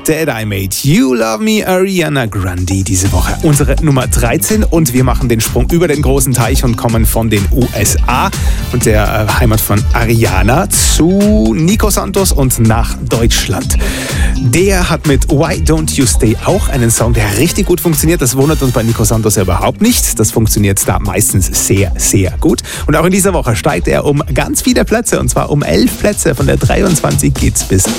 That I Made You Love Me, Ariana Grande diese Woche. Unsere Nummer 13 und wir machen den Sprung über den großen Teich und kommen von den USA und der Heimat von Ariana zu Nico Santos und nach Deutschland. Der hat mit Why Don't You Stay auch einen Song, der richtig gut funktioniert. Das wundert uns bei Nico Santos ja überhaupt nicht. Das funktioniert da meistens sehr, sehr gut. Und auch in dieser Woche steigt er um ganz viele Plätze und zwar um 11 Plätze. Von der 23 geht's bis